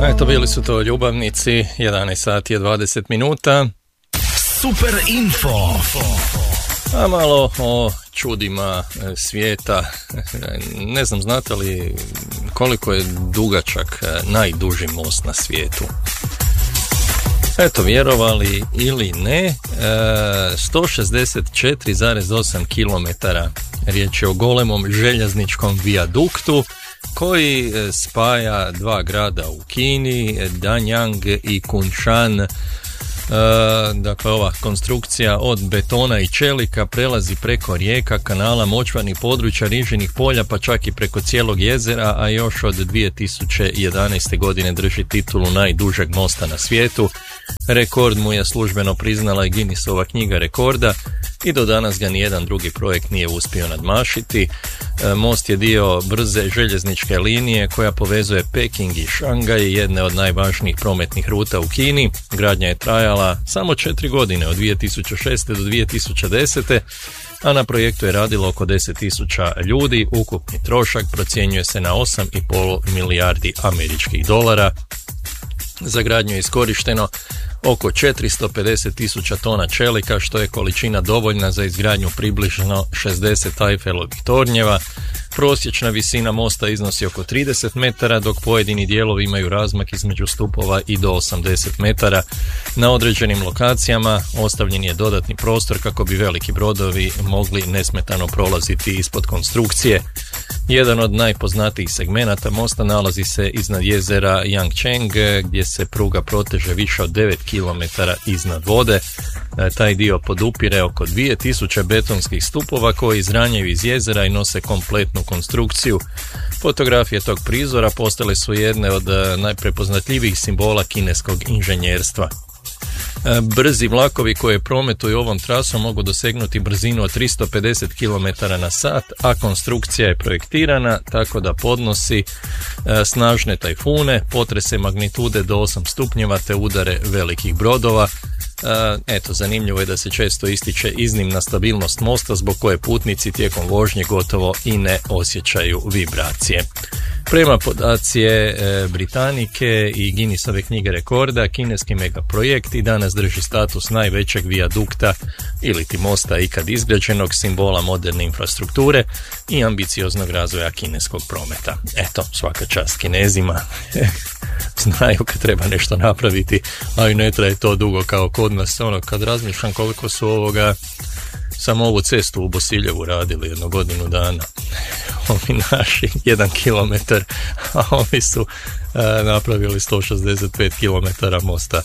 Eto, bili su to ljubavnici, 11 sati je 20 minuta. Super info. A malo o čudima svijeta. Ne znam, znate li koliko je dugačak najduži most na svijetu? Eto, vjerovali ili ne, 164,8 km. Riječ je o golemom željezničkom vijaduktu koji spaja dva grada u Kini, Danyang i Kunshan. Dakle, ova konstrukcija od betona i čelika prelazi preko rijeka, kanala, močvarnih područja, rižinih polja, pa čak i preko cijelog jezera, a još od 2011. godine drži titulu najdužeg mosta na svijetu. Rekord mu je službeno priznala i Guinnessova knjiga rekorda i do danas ga nijedan drugi projekt nije uspio nadmašiti. Most je dio brze željezničke linije koja povezuje Peking i Šangaj, jedne od najvažnijih prometnih ruta u Kini. Gradnja je trajala samo 4 godine, od 2006. do 2010. a na projektu je radilo oko 10.000 ljudi. Ukupni trošak procjenjuje se na 8,5 milijardi američkih dolara. Za gradnju je iskorišteno oko 450.000 tona čelika, što je količina dovoljna za izgradnju približno 60 Eiffelovih tornjeva. Prosječna visina mosta iznosi oko 30 metara, dok pojedini dijelovi imaju razmak između stupova i do 80 metara. Na određenim lokacijama ostavljen je dodatni prostor kako bi veliki brodovi mogli nesmetano prolaziti ispod konstrukcije. Jedan od najpoznatijih segmenata mosta nalazi se iznad jezera Yangcheng, gdje se pruga proteže više od 9 km iznad vode. Taj dio podupire oko 2000 betonskih stupova koji izranjaju iz jezera i nose kompletnu konstrukciju. Fotografije tog prizora postale su jedne od najprepoznatljivijih simbola kineskog inženjerstva. Brzi vlakovi koji prometuju ovom trasom mogu dosegnuti brzinu od 350 km na sat, a konstrukcija je projektirana tako da podnosi snažne tajfune, potrese magnitude do 8 stupnjeva te udare velikih brodova. Eto, zanimljivo je da se često ističe iznimna stabilnost mosta zbog koje putnici tijekom vožnje gotovo i ne osjećaju vibracije. Prema podacije Britanike i Guinnessove knjige rekorda, kineski megaprojekt i danas drži status najvećeg vijadukta ili ti mosta ikad izgrađenog, simbola moderne infrastrukture i ambicioznog razvoja kineskog prometa. Eto, svaka čast Kinezima. Znaju kad treba nešto napraviti, a i ne traje to dugo kao kod nas. Kad razmišljam koliko su samo ovu cestu u Bosiljevu radili 1 godinu dana, ovi naši 1 kilometar, a ovi su napravili 165 km mosta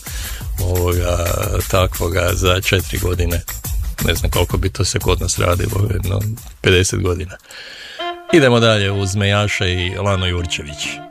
takvoga za 4 godine. Ne znam koliko bi to se kod nas radilo, 50 godina. Idemo dalje uz Mejaša i Lano Jurčević.